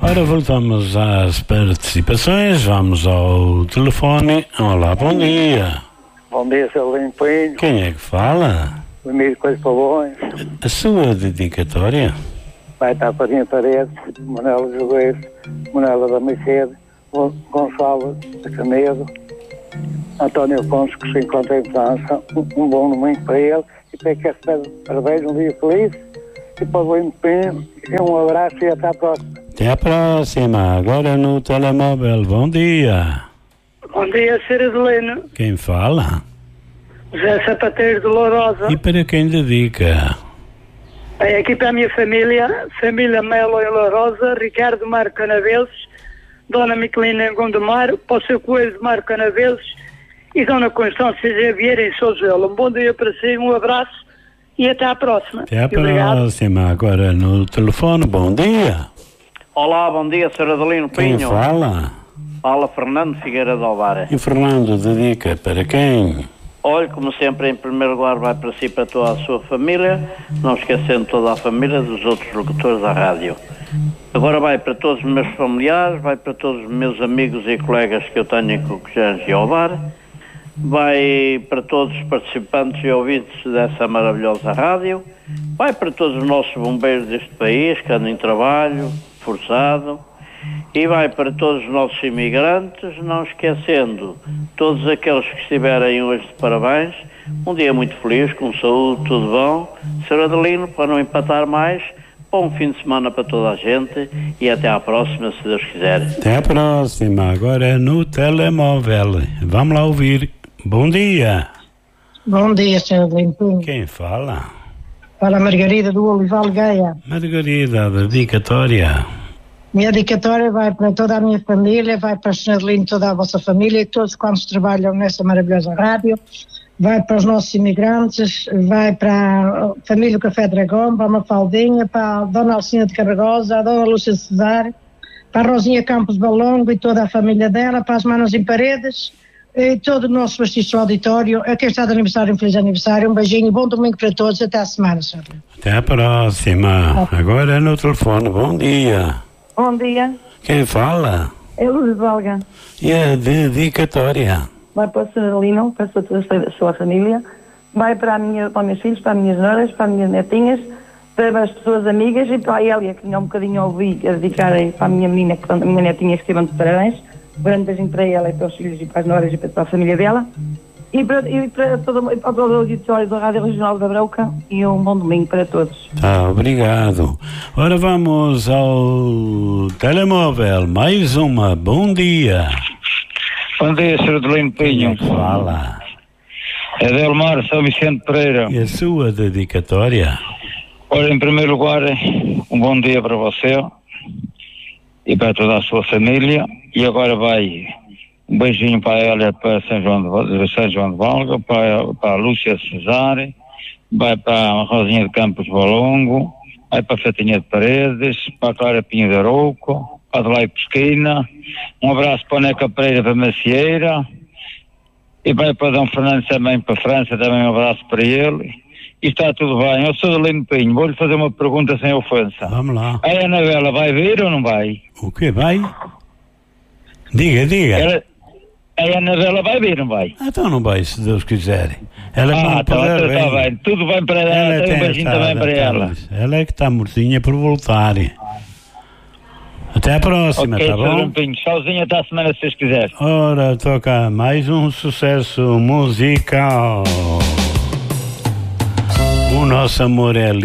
Ora, voltamos às participações, vamos ao telefone. Olá, bom dia. Bom dia, seu Limpinho. Quem é que fala? O amigo Coisa Pavões. A sua dedicatória? Vai estar para minha parede, Manuela Jogueiro, Manuela da Mercede, Gonçalo da Canedo, António Afonso, que se encontra em França. Um bom domingo para ele e para que se parabéns, um dia feliz. E para o Limpinho, um abraço e até à próxima. Até à próxima, agora no telemóvel. Bom dia. Bom dia, Sr. Adelino. Quem fala? José Sapateiro de Lourosa. E para quem dedica? É aqui para a minha família Melo em Lourosa, Ricardo Mar Canaveses, Dona Miquelina em Gondomar, para o seu Coelho de Mar Canaveses e Dona Constância Xavier em Souzelo. Um bom dia para si, um abraço e até à próxima. Até à próxima, agora no telefone. Bom dia. Olá, bom dia, Sr. Adelino Pinho. Quem fala? Fala Fernando Figueira de Alvar. E Fernando dedica para quem? Olhe, como sempre, em primeiro lugar vai para si e para toda a sua família, não esquecendo toda a família dos outros locutores da rádio. Agora vai para todos os meus familiares, vai para todos os meus amigos e colegas que eu tenho em Coquejães e Alvar, vai para todos os participantes e ouvintes dessa maravilhosa rádio, vai para todos os nossos bombeiros deste país que andam em trabalho, forçado, e vai para todos os nossos imigrantes, não esquecendo todos aqueles que estiverem hoje de parabéns. Um dia muito feliz, com saúde, tudo bom. Sr. Adelino, para não empatar mais, bom fim de semana para toda a gente e até à próxima, se Deus quiser. Até à próxima, agora no telemóvel. Vamos lá ouvir. Bom dia. Bom dia, Sr. Adelino. Quem fala? Fala Margarida do Olival Gaia. Margarida, dedicatória. Minha dedicatória vai para toda a minha família, vai para o Sr. Adelino, toda a vossa família e todos quantos trabalham nessa maravilhosa rádio, vai para os nossos imigrantes, vai para a família do Café Dragão, para a Mafaldinha, para a Dona Alcina de Carregosa, a Dona Lúcia Cesar, para a Rosinha Campos Balongo e toda a família dela, para as Manos em Paredes e todo o nosso vastiço auditório. A quem está de aniversário, um feliz aniversário, um beijinho, bom domingo para todos, até a semana, Sr. Até a próxima, agora no telefone. Bom dia. Bom dia. Quem fala? É Lourdes Valga. E a dedicatória? Vai para o Sr. Adelino, para toda a sua família, vai para os meus filhos, para as minhas noras, para as minhas netinhas, para as pessoas amigas e para a Hélia, que ainda há um bocadinho ouvi a dedicarem para a minha menina, a minha netinha que estiveram de parabéns. Um grande beijinho para ela e para os filhos e para as noras e para a família dela. E para todo o auditório da Rádio Regional da Brauca e um bom domingo para todos. Obrigado. Ora vamos ao telemóvel, mais uma, bom dia. Bom dia, Sr. Adelino Pinho. Fala. É Delmar, São Vicente Pereira. E a sua dedicatória? Ora, em primeiro lugar, um bom dia para você e para toda a sua família. E agora vai um beijinho para ela, para São João de Valga, para a Lúcia Cesare, vai para a Rosinha de Campos Balongo, vai para a Fatinha de Paredes, para a Clara Pinho de Arouco, para a Adelaide Pesquina, um abraço para a Neca Pereira para a Macieira, e vai para Dom Fernando também para a França, também um abraço para ele. E está tudo bem. Eu sou do Adelino Pinho, vou-lhe fazer uma pergunta sem ofensa. Vamos lá. A Anabela vai vir ou não vai? O que vai? Diga. A Anabela vai vir, não vai? Então não vai, se Deus quiser. Ela está bem. Tudo bem para ela, tem um beijinho também para ela. Ela é que está mortinha por voltar. Até a próxima, okay, tá bom? Sozinha até a semana, se vocês quiserem. Ora, toca mais um sucesso musical. O nosso amor é lindo.